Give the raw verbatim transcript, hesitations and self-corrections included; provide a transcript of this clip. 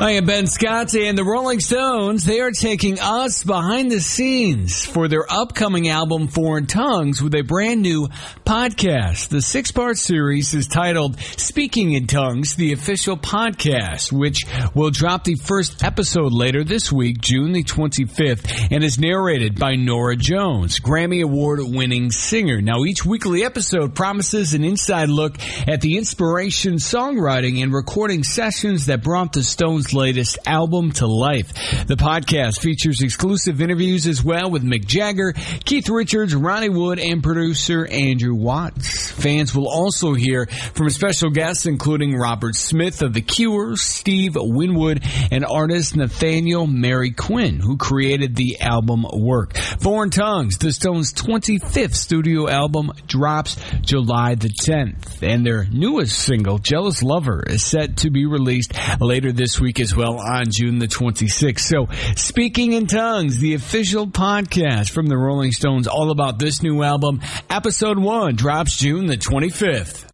Hi, I'm Ben Scott, and the Rolling Stones, they are taking us behind the scenes for their upcoming album, Foreign Tongues, with a brand new podcast. The six-part series is titled Speaking in Tongues, the official podcast, which will drop the first episode later this week, June the twenty-fifth, and is narrated by Norah Jones, Grammy Award-winning singer. Now, each weekly episode promises an inside look at the inspiration, songwriting, and recording sessions that brought the Stones' latest album to life. The podcast features exclusive interviews as well with Mick Jagger, Keith Richards, Ronnie Wood, and producer Andrew Watts. Fans will also hear from special guests including Robert Smith of The Cure, Steve Winwood, and artist Nathaniel Mary Quinn, who created the album work. Foreign Tongues, the Stones' twenty-fifth studio album, drops July the tenth, and their newest single, Jealous Lover, is set to be released later this week as well on June the twenty-sixth. So, Speaking in Tongues, the official podcast from the Rolling Stones, all about this new album. Episode one drops June the twenty-fifth.